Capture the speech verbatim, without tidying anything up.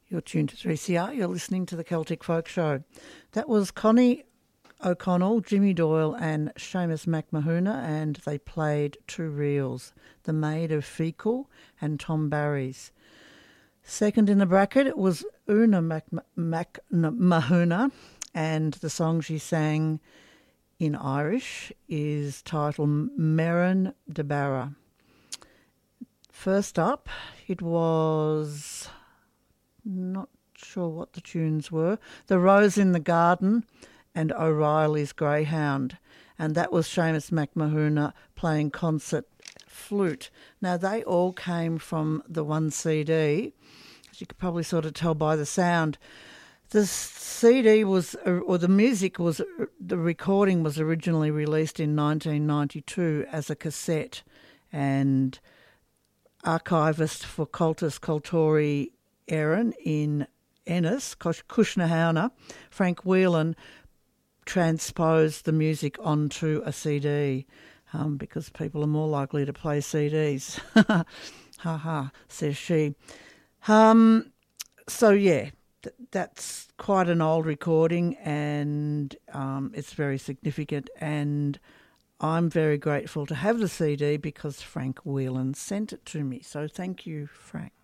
You're tuned to three C R. You're listening to the Celtic Folk Show. That was Connie O'Connell, Jimmy Doyle and Seamus McMahuna, and they played two reels, The Maid of Feakle and Tom Barry's. Second in the bracket, it was Una McMahuna, and the song she sang in Irish is titled Merrin de Barra. First up, it was... not sure what the tunes were. The Rose in the Garden and O'Reilly's Greyhound. And that was Seamus McMahuna playing concert flute. Now, they all came from the one C D, as you could probably sort of tell by the sound. The C D was, or the music was, the recording was originally released in nineteen ninety-two as a cassette, and archivist for Cultus Cultori Erin in Ennis, Cushnahowna, Frank Whelan, transposed the music onto a C D um, because people are more likely to play C Ds. Ha ha, says she. Um, so, yeah, th- that's quite an old recording, and um, it's very significant, and I'm very grateful to have the C D because Frank Whelan sent it to me. So thank you, Frank.